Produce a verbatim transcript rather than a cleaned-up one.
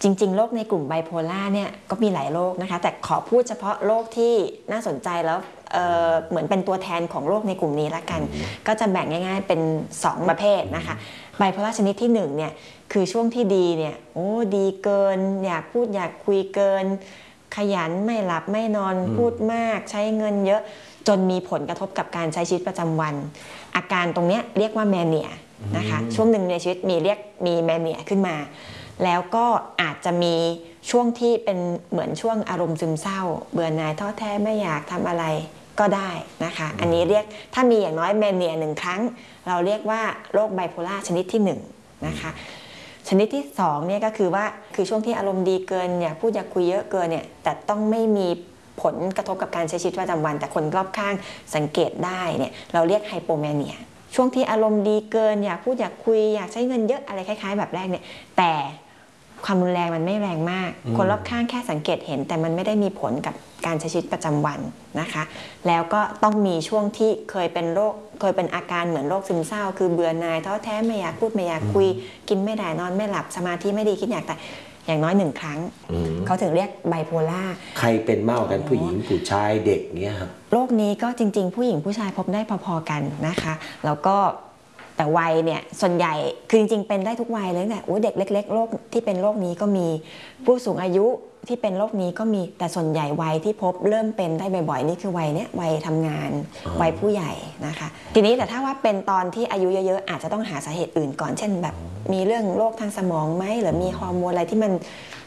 จริงๆโรคในกลุ่มไบโพล่าเนี่ยก็มีหลายโรคนะคะแต่ขอพูดเฉพาะโรคที่น่าสนใจแล้ว เ, เหมือนเป็นตัวแทนของโรคในกลุ่มนี้ละกันก็จะแบ่งง่ายๆเป็นสองประเภทนะคะไบโพล่าชนิดที่หนึ่งเนี่ยคือช่วงที่ดีเนี่ยโอ้ดีเกินอยากพูดอยากคุยเกินขยันไม่หลับไม่นอนพูดมากใช้เงินเยอะจนมีผลกระทบกับการใช้ชีวิตประจำวันอาการตรงนี้เรียกว่าแมเนียนะคะช่วงหนึ่งในชีวิตมีเรียกมีแมเนียขึ้นมาแล้วก็อาจจะมีช่วงที่เป็นเหมือนช่วงอารมณ์ซึมเศร้าเบื่อหน่ายท้อแท้ไม่อยากทำอะไรก็ได้นะคะอันนี้เรียกถ้ามีอย่างน้อยแมเนียหนึ่งครั้งเราเรียกว่าโรคไบโพล่าชนิดที่หนึ่งนะคะชนิดที่สองเนี่ยก็คือว่าคือช่วงที่อารมณ์ดีเกินอยากพูดอยากคุยเยอะเกินเนี่ยแต่ต้องไม่มีผลกระทบกับการใช้ชีวิตประจำวันแต่คนรอบข้างสังเกตได้เนี่ยเราเรียกไฮโปแมเนียช่วงที่อารมณ์ดีเกินอยากพูดอยากคุยอยากใช้เงินเยอะอะไรคล้ายๆแบบแรกเนี่ยแต่ความรุนแรงมันไม่แรงมากคนรอบข้างแค่สังเกตเห็นแต่มันไม่ได้มีผลกับการใช้ชีวิตประจำวันนะคะแล้วก็ต้องมีช่วงที่เคยเป็นโรคเคยเป็นอาการเหมือนโรคซึมเศร้าคือเบื่อหน่ายท้อแท้ไม่อยากพูดไม่อยากคุยกินไม่ได้นอนไม่หลับสมาธิไม่ดีคิดอยากแต่อย่างน้อยหนึ่งครั้งเขาถึงเรียกไบโพล่าใครเป็นมากกันผู้หญิงผู้ชายเด็กเงี้ยครับโรคนี้ก็จริงๆผู้หญิงผู้ชายพบได้พอๆกันนะคะแล้วก็แต่วัยเนี่ยส่วนใหญ่คือจริงๆเป็นได้ทุกวัยเลยแต่โอ้เด็กเล็กๆโรคที่เป็นโรคนี้ก็มีผู้สูงอายุที่เป็นโรคนี้ก็มีแต่ส่วนใหญ่วัยที่พบเริ่มเป็นได้บ่อยๆนี่คือวัยเนี้ยวัยทำงานวัยผู้ใหญ่นะคะทีนี้แต่ถ้าว่าเป็นตอนที่อายุเยอะๆอาจจะต้องหาสาเหตุอื่นก่อนเช่นแบบมีเรื่องโรคทางสมองไหมหรือมีฮอร์โมนอะไรที่มัน